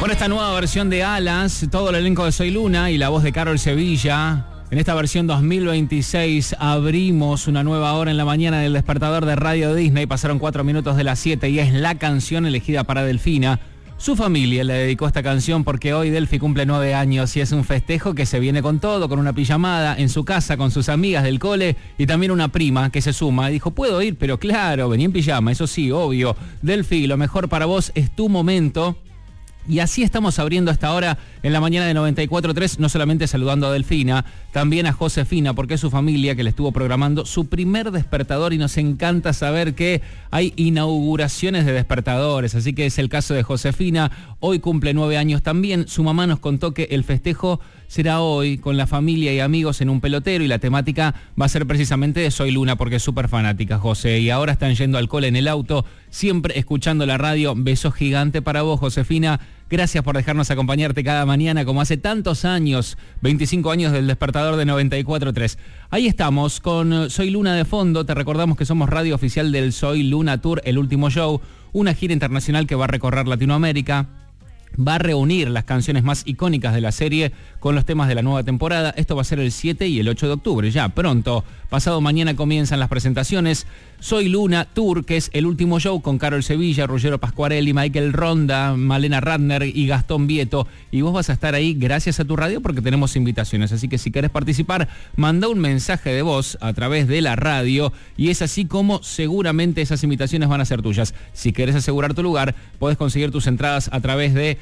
Con esta nueva versión de Alas, todo el elenco de Soy Luna y la voz de Carol Sevilla. En esta versión 2026 abrimos una nueva hora en la mañana del despertador de Radio Disney. Pasaron 4 minutos de las 7 y es la canción elegida para Delfina. Su familia le dedicó esta canción porque hoy Delfi cumple 9 años y es un festejo que se viene con todo, con una pijamada en su casa, con sus amigas del cole y también una prima que se suma. Dijo, puedo ir, pero claro, vení en pijama, eso sí, obvio. Delfi, lo mejor para vos es tu momento. Y así estamos abriendo esta hora en la mañana de 94.3, no solamente saludando a Delfina, también a Josefina, porque es su familia que le estuvo programando su primer despertador y nos encanta saber que hay inauguraciones de despertadores, así que es el caso de Josefina, hoy cumple 9 años también, su mamá nos contó que el festejo será hoy con la familia y amigos en un pelotero y la temática va a ser precisamente de Soy Luna porque es súper fanática, José, y ahora están yendo al cole en el auto, siempre escuchando la radio. Beso gigante para vos, Josefina. Gracias por dejarnos acompañarte cada mañana como hace tantos años, 25 años del despertador de 94.3. Ahí estamos con Soy Luna de fondo, te recordamos que somos radio oficial del Soy Luna Tour, el último show, una gira internacional que va a recorrer Latinoamérica. Va a reunir las canciones más icónicas de la serie con los temas de la nueva temporada. Esto va a ser el 7 y el 8 de octubre, ya pronto. Pasado mañana comienzan las presentaciones. Soy Luna Tour, que es el último show con Carol Sevilla, Ruggero Pasquarelli, Michael Ronda, Malena Radner y Gastón Vieto. Y vos vas a estar ahí gracias a tu radio porque tenemos invitaciones. Así que si querés participar, manda un mensaje de voz a través de la radio y es así como seguramente esas invitaciones van a ser tuyas. Si querés asegurar tu lugar, podés conseguir tus entradas a través de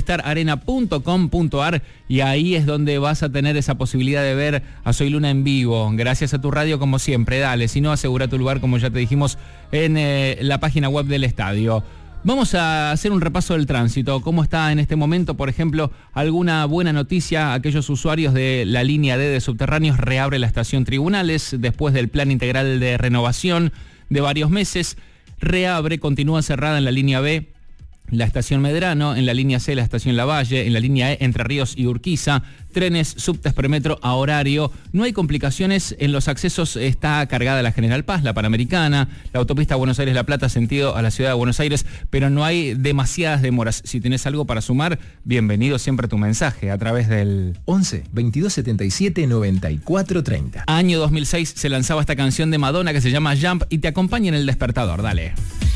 movistararena.com.ar y ahí es donde vas a tener esa posibilidad de ver a Soy Luna en vivo. Gracias a tu radio como siempre, dale, si no asegura tu lugar como ya te dijimos en la página web del estadio. Vamos a hacer un repaso del tránsito, cómo está en este momento, por ejemplo, alguna buena noticia, aquellos usuarios de la línea D de subterráneos reabre la estación Tribunales después del plan integral de renovación de varios meses, reabre, continúa cerrada en la línea B la estación Medrano, en la línea C la estación Lavalle, en la línea E Entre Ríos y Urquiza, trenes, subtes premetro a horario, no hay complicaciones en los accesos, está cargada la General Paz, la Panamericana, la autopista Buenos Aires-La Plata sentido a la ciudad de Buenos Aires, pero no hay demasiadas demoras. Si tenés algo para sumar, bienvenido siempre tu mensaje a través del 11 22 77 94 30. Año 2006 se lanzaba esta canción de Madonna que se llama Jump y te acompaña en el despertador, dale.